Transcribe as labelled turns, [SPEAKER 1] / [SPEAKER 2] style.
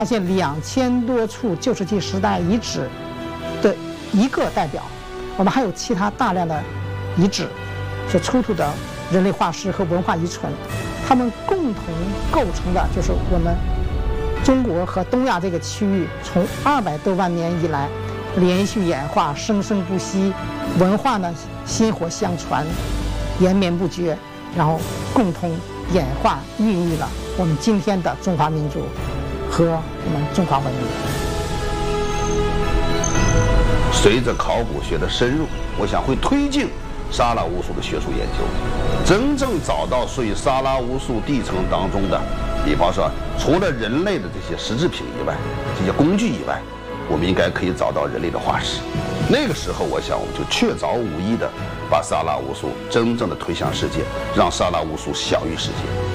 [SPEAKER 1] 发现2000多处旧石器时代遗址的一个代表，我们还有其他大量的遗址所出土的人类化石和文化遗存，它们共同构成的就是我们中国和东亚这个区域从200多万年以来连续演化、生生不息，文化呢薪火相传、延绵不绝，然后共同演化孕育了我们今天的中华民族和我们中华文明。
[SPEAKER 2] 随着考古学的深入，我想会推进沙拉乌素的学术研究，真正找到属于沙拉乌素地层当中的，比方说除了人类的这些实制品以外，这些工具以外，我们应该可以找到人类的化石。那个时候，我想我们就确凿无疑的把沙拉乌素真正的推向世界，让沙拉乌素享誉世界。